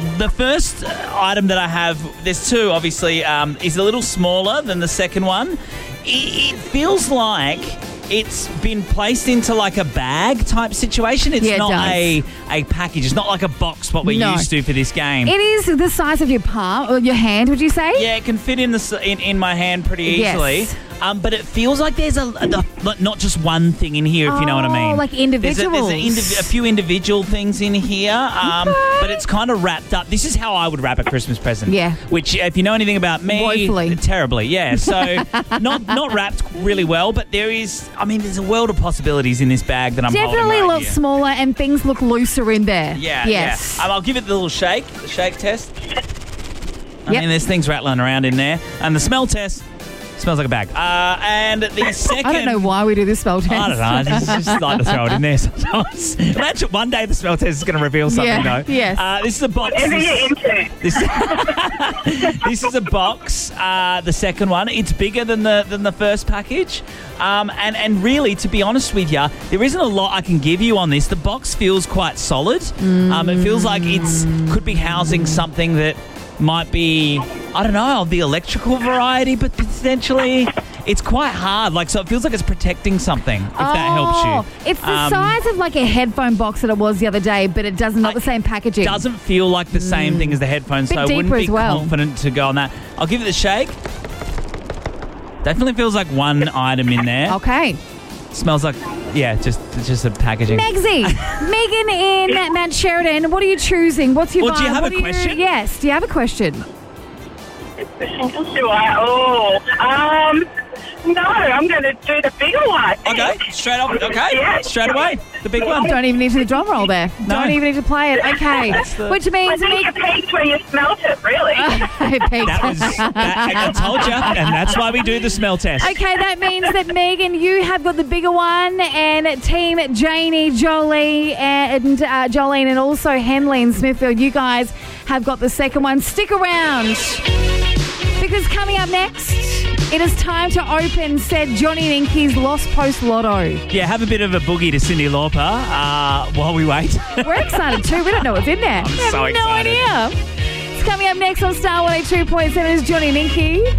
the first item that I have, there's two, obviously, is a little smaller than the second one. It feels like it's been placed into like a bag type situation. It's not a package. It's not like a box, what we're used to for this game. It is the size of your palm or your hand, would you say? Yeah, it can fit in my hand pretty easily. Yes. But it feels like there's not just one thing in here, if you know what I mean. Like individuals. There's a few individual things in here, but it's kind of wrapped up. This is how I would wrap a Christmas present. Yeah. Which, if you know anything about me, woefully. Terribly, yeah. So not wrapped really well, but there's a world of possibilities in this bag that I'm holding Definitely right look here. smaller and things look looser in there. Yeah, yes. yeah. I'll give it the little shake, the shake test. I Yep. mean, there's things rattling around in there. And the smell test. Smells like a bag. And the second... I don't know why we do this smell test. I don't know. Just like to throw it in there sometimes. Imagine one day the smell test is going to reveal something, though. Yes. This is a box. Whatever you're into. This is a box. The second one. It's bigger than the first package. And really, to be honest with you, there isn't a lot I can give you on this. The box feels quite solid. It feels like could be housing something that might be, I don't know, the electrical variety, but potentially it's quite hard. So it feels like it's protecting something, if that helps you. It's the size of like a headphone box that it was the other day, but it not the same packaging. It doesn't feel like the same thing as the headphones, so I wouldn't be confident to go on that. I'll give it a shake. Definitely feels like one item in there. Okay. Smells like, just a packaging. Megsy, Megan in Mount Sheridan, what are you choosing? What's your vibe? Do you have a question? Yes, do you have a question? Do I? No, I'm going to do the bigger one. Okay, straight up. Okay, Yeah. straight away. The big one. Don't even need to drum roll there. No. Don't even need to play it. Okay. Which I means think you peaked when you smelt it, really. I told you, and that's why we do the smell test. Okay, that means that, Megan, you have got the bigger one, and Team Janie, Jolie, and Jolene, and also Henley and Smithfield, you guys have got the second one. Stick around, because coming up next, it is time to open said Johnny and Inky's Lost Post Lotto. Yeah, have a bit of a boogie to Cyndi Lauper while we wait. We're excited too. We don't know what's in there. I'm We have so no excited. idea. It's coming up next on Star 102.7 is Johnny and Inky.